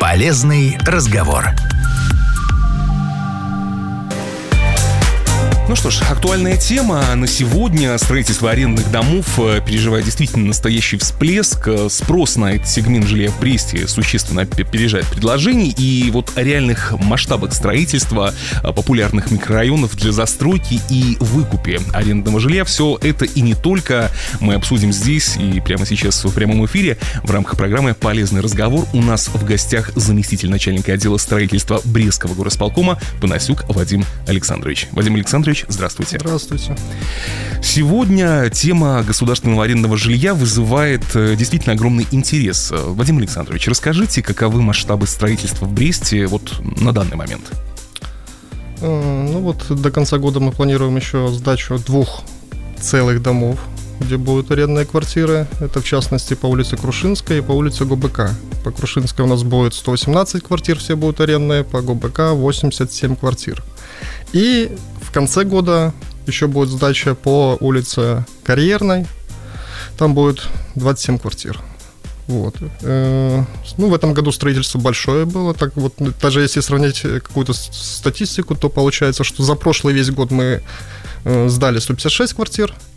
Полезный разговор. Ну что ж, актуальная тема на сегодня. Строительство арендных домов переживает действительно настоящий всплеск. Спрос на этот сегмент жилья в Бресте существенно опережает предложений. И вот о реальных масштабах строительства популярных микрорайонов для застройки и выкупе арендного жилья, все это и не только мы обсудим здесь и прямо сейчас в прямом эфире в рамках программы «Полезный разговор». У нас в гостях заместитель начальника отдела строительства Брестского горосполкома Панасюк Вадим Александрович. Вадим Александрович, здравствуйте. Здравствуйте. Сегодня тема государственного арендного жилья вызывает действительно огромный интерес. Вадим Александрович, расскажите, каковы масштабы строительства в Бресте вот на данный момент? Ну вот до конца года мы планируем еще сдачу 2 целых домов, где будут арендные квартиры. Это в частности по улице Крушинской и по улице ГУБК. По Крушинской у нас будет 118 квартир, все будут арендные, по ГУБК 87 квартир. И в конце года еще будет сдача по улице Карьерной. Там будет 27 квартир. Вот. Ну, в этом году строительство большое было. Так вот, даже если сравнить какую-то статистику, то получается, что за прошлый весь год мы сдали 156 квартир.